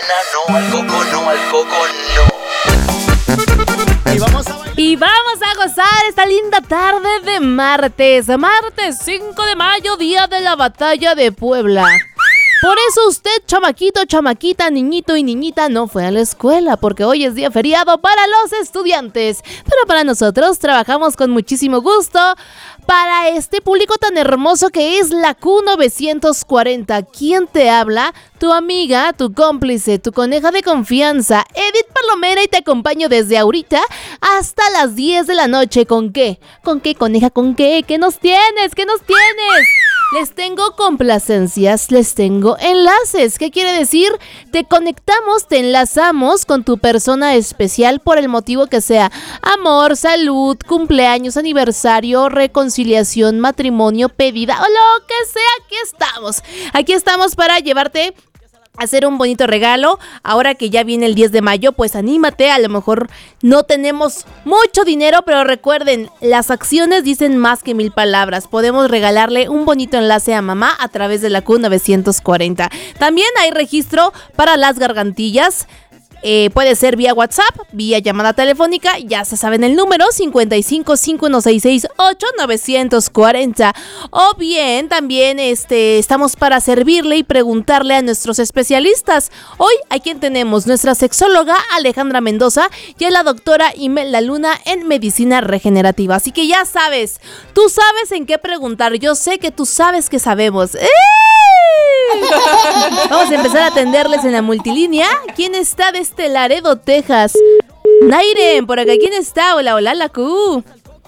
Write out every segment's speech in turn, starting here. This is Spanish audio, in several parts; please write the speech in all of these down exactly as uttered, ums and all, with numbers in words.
no, al coco no, al coco no. Y vamos a Y vamos a gozar esta linda tarde de martes, martes cinco de mayo, día de la batalla de Puebla. Por eso usted, chamaquito, chamaquita, niñito y niñita, no fue a la escuela, porque hoy es día feriado para los estudiantes. Pero para nosotros trabajamos con muchísimo gusto para este público tan hermoso que es la Q novecientos cuarenta. ¿Quién te habla? Tu amiga, tu cómplice, tu coneja de confianza, Edith Palomera, y te acompaño desde ahorita hasta las diez de la noche. ¿Con qué? ¿Con qué, coneja? ¿Con qué? ¿Qué nos tienes? ¿Qué nos tienes? Les tengo complacencias, les tengo enlaces. ¿Qué quiere decir? Te conectamos, te enlazamos con tu persona especial por el motivo que sea. Amor, salud, cumpleaños, aniversario, reconciliación, matrimonio, pedida o lo que sea. Aquí estamos. Aquí estamos para llevarte hacer un bonito regalo. Ahora que ya viene el diez de mayo, pues anímate. A lo mejor no tenemos mucho dinero, pero recuerden, las acciones dicen más que mil palabras. Podemos regalarle un bonito enlace a mamá a través de la Q novecientos cuarenta. También hay registro para las gargantillas. Eh, puede ser vía WhatsApp, vía llamada telefónica, ya se saben el número cincuenta y cinco, cincuenta y uno sesenta y seis, ocho novecientos cuarenta. O bien también este, estamos para servirle y preguntarle a nuestros especialistas. Hoy a quien tenemos, nuestra sexóloga Alejandra Mendoza y a la doctora Imelda Luna en medicina regenerativa. Así que ya sabes, tú sabes en qué preguntar, yo sé que tú sabes que sabemos. ¡Eh! Vamos a empezar a atenderles en la multilínea. ¿Quién está de este Laredo, Texas? Nairen, por acá. ¿Quién está? Hola, hola, la Q.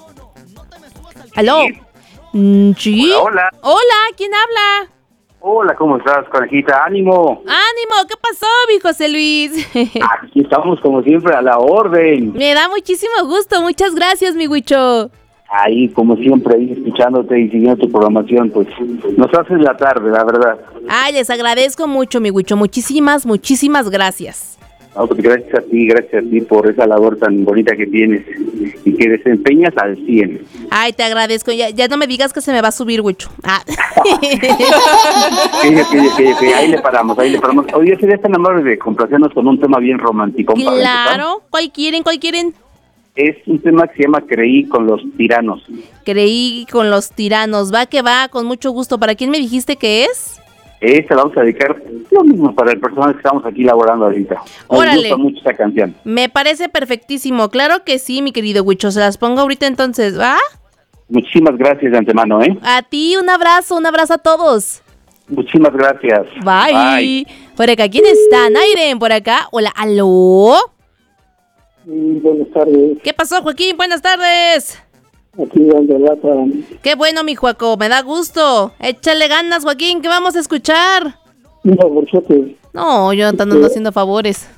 ¿Aló? Mm, ¿Sí? Hola, hola. Hola, ¿quién habla? Hola, ¿cómo estás, conejita? ¡Ánimo! ¡Ánimo! ¿Qué pasó, mi José Luis? Aquí estamos, como siempre, a la orden. Me da muchísimo gusto. Muchas gracias, mi Huicho. Ahí, como siempre, ahí escuchándote y siguiendo tu programación, pues nos haces la tarde, la verdad. Ay, les agradezco mucho, mi Huicho. Muchísimas, muchísimas gracias. No, pues gracias a ti, gracias a ti por esa labor tan bonita que tienes y que desempeñas al cien. Ay, te agradezco. Ya, ya no me digas que se me va a subir, Huicho. Ah. Okay, okay, okay, okay. Ahí le paramos, ahí le paramos. Oye, sería tan amable de complacernos con un tema bien romántico. Claro. ¿Cuál quieren? ¿Cuál quieren? Es un tema que se llama Creí con los tiranos. Creí con los tiranos. Va que va, con mucho gusto. ¿Para quién me dijiste que es? Esta la vamos a dedicar lo mismo para el personal que estamos aquí laborando ahorita. Nos Órale. gusta mucho esta canción. Me parece perfectísimo. Claro que sí, mi querido Huicho. Se las pongo ahorita entonces, ¿va? Muchísimas gracias de antemano, ¿eh? A ti un abrazo, un abrazo a todos. Muchísimas gracias. Bye. Bye. Por acá, ¿quién está? Nairen, por acá. Hola, ¿aló? Mm, buenas tardes. ¿Qué pasó, Joaquín? Buenas tardes. Aquí dando lata. Qué bueno, mi Joaco, me da gusto. Échale ganas, Joaquín, ¿qué vamos a escuchar? Un favorzote. No, yo no ando haciendo favores.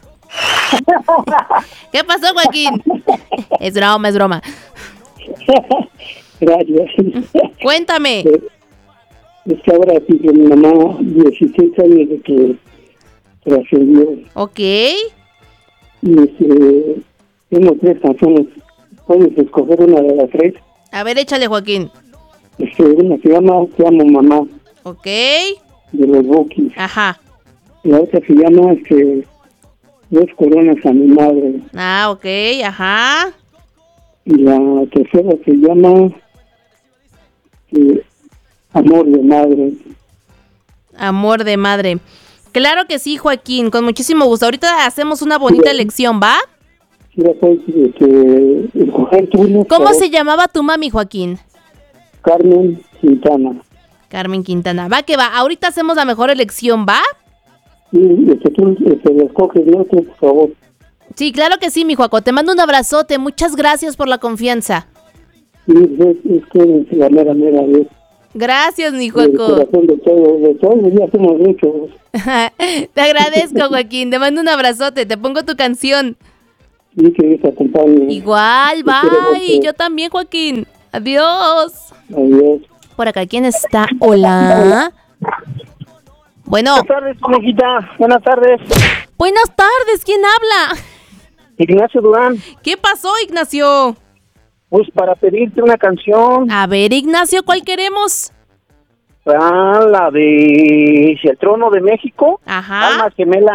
¿Qué pasó, Joaquín? Es broma, es broma. Gracias. Cuéntame. Es que ahora sí que mi mamá, dieciséis años de que trascendió. Ok. Y este, tengo tres canciones. Puedes escoger una de las tres. A ver, échale, Joaquín. Este, una se llama Te amo mamá, Ok. de los Bukis. Ajá. La otra se llama este, Dos coronas a mi madre. Ah, ok, ajá. Y la tercera se llama eh, Amor de madre. Amor de madre. Claro que sí, Joaquín, con muchísimo gusto. Ahorita hacemos una bonita elección, ¿va? Sí, pues, este, escoger tú. ¿Cómo se llamaba tu mami, Joaquín? Carmen Quintana. Carmen Quintana. Va que va. Ahorita hacemos la mejor elección, ¿va? Sí, este, tú este, lo escoges bien, tú, por favor. Sí, claro que sí, mi Joaco. Te mando un abrazote. Muchas gracias por la confianza. Sí, es, es que es la mera, mera vez. Gracias, mi El Joaco. corazón de todo, de todo, ya hacemos mucho. Te agradezco, Joaquín. Te mando un abrazote. Te pongo tu canción. Y que Dios te acompañe. Igual, bye. Yo también, Joaquín. Adiós. Adiós. Por acá, ¿quién está? Hola. Bueno. Buenas tardes, conejita. Buenas tardes. Buenas tardes. ¿Quién habla? Ignacio Durán. ¿Qué pasó, Ignacio? Pues para pedirte una canción. A ver, Ignacio, ¿cuál queremos? Ah, la de El Trono de México. Ajá. Alma gemela.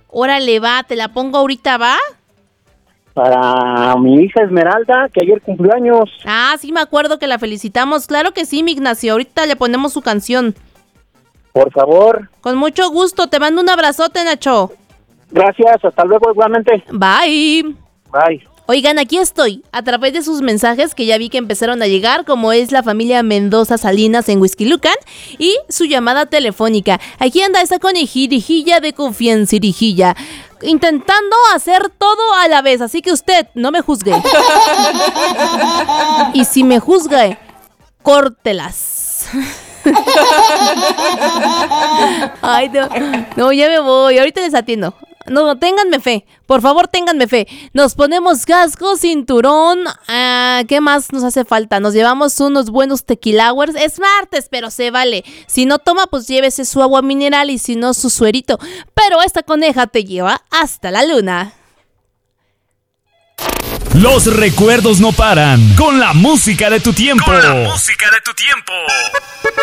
Órale, va, te la pongo ahorita, ¿va? Para mi hija Esmeralda, que ayer cumplió años. Ah, sí me acuerdo que la felicitamos. Claro que sí, mi Ignacio. Ahorita le ponemos su canción. Por favor. Con mucho gusto. Te mando un abrazote, Nacho. Gracias, hasta luego igualmente. Bye. Bye. Oigan, aquí estoy, a través de sus mensajes que ya vi que empezaron a llegar, como es la familia Mendoza Salinas en Huixquilucan, y su llamada telefónica. Aquí anda esa conejilla de confianza, irijilla, intentando hacer todo a la vez, así que usted no me juzgue. Y si me juzga, córtelas. Ay, no, no, ya me voy, ahorita les atiendo. No, ténganme fe, por favor, ténganme fe. Nos ponemos casco, cinturón, ah, ¿qué más nos hace falta? Nos llevamos unos buenos tequilauers. Es martes, pero se vale. Si no toma, pues llévese su agua mineral y si no, su suerito. Pero esta coneja te lleva hasta la luna. Los recuerdos no paran con la música de tu tiempo. Con la música de tu tiempo.